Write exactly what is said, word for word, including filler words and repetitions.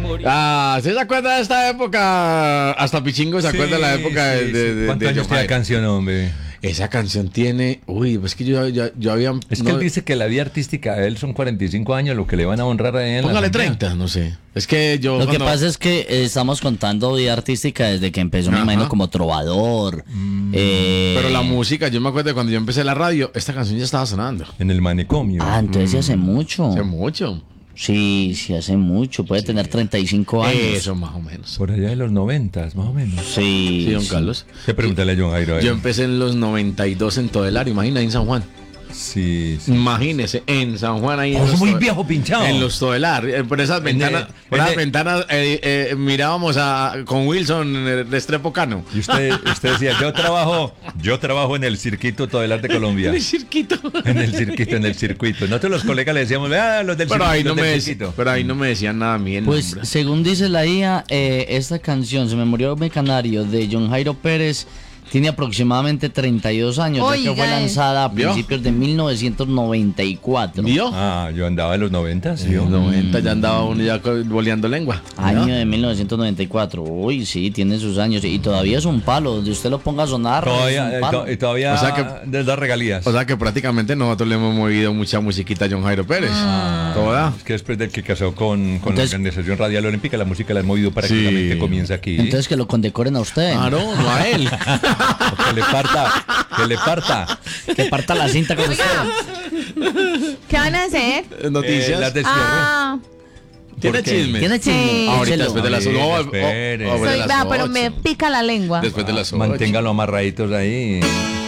Ah, ¿sí se acuerda de esta época? Hasta Pichingo se acuerda de la época sí, de, de, sí. de, ¿Cuántos de años John tiene la Jairo. canción, hombre? Esa canción tiene... Uy, es que yo, yo, yo había... Es que no- él dice que la vida artística de él son cuarenta y cinco años, lo que le van a honrar ahí en la Póngale asamblea. treinta, no sé. Es que yo... Lo que cuando- pasa es que eh, estamos contando vida artística desde que empezó, me Ajá. imagino, como trovador. eh, Pero la música, yo me acuerdo de cuando yo empecé la radio, esta canción ya estaba sonando. En el manicomio. Ah, entonces sí hace mucho. Hace mucho. Sí, sí hace mucho. Puede tener treinta y cinco años. Eso, más o menos. Por allá de los noventas, más o menos. Sí. Sí, don sí. Carlos. ¿Qué pregúntale a John Jairo? a él? Yo empecé en los noventa y dos en Todelar, imagina, en San Juan. Sí, sí. Imagínese, en San Juan ahí. en Oh, los muy Tode- viejo pinchado. En los Todelar, eh, por esas En ventanas, el- por en esas el- ventanas eh, eh, mirábamos a, con Wilson en el Restrepo Cano. Y usted, usted decía, yo trabajo, yo trabajo en el circuito Todelar de Colombia. En el cirquito. En el circuito, en el circuito. Nosotros los colegas le decíamos, ah, los del Pero circuito. ahí, no los me del dec- circuito. pero ahí no me decían nada a mí el Pues nombre. según dice la I A, eh, esta canción, Se me murió mi canario, de John Jairo Pérez, tiene aproximadamente treinta y dos años, ya que Oiga, fue eh. lanzada a ¿Vio? principios de mil novecientos noventa y cuatro. ¿Vio? Ah, yo andaba en los noventas, En ¿sí? los noventa ya andaba uno ya co- boleando lengua. Año ¿Ya? de mil novecientos noventa y cuatro. Uy, sí, tiene sus años. Y todavía es un palo. Donde usted lo ponga a sonar. es Todavía, un eh, palo. to- y todavía O sea que- les da regalías. O sea que prácticamente nosotros le hemos movido mucha musiquita a John Jairo Pérez. Toda. Es que después del que casó con, con Entonces- la Organización Radial Olímpica, la música la han movido para Sí. que la mente comience aquí. Entonces que lo condecoren a usted. Claro, no a él. que le parta, que le parta. Que parta la cinta con usted. Oiga, ¿qué van a hacer? Noticias. Eh, las de cierre. Ah, ¿Tiene ¿por qué? chisme? ¿Tiene chisme? Sí. Ahorita Échelo. después de las Ahorita, ocho. espere. Oh, oh, oh, de soy, las vea, pero me ocho. pica la lengua. Después de las ocho. Manténgalo amarraditos ahí.